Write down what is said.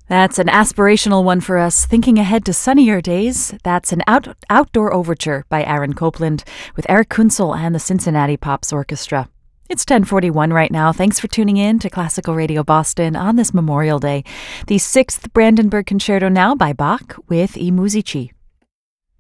That's an aspirational one for us, thinking ahead to sunnier days. That's an outdoor overture by Aaron Copland with Eric Kunzel and the Cincinnati Pops Orchestra. It's 10:41 right now. Thanks for tuning in to Classical Radio Boston on this Memorial Day. The 6th Brandenburg Concerto now by Bach with I Musici.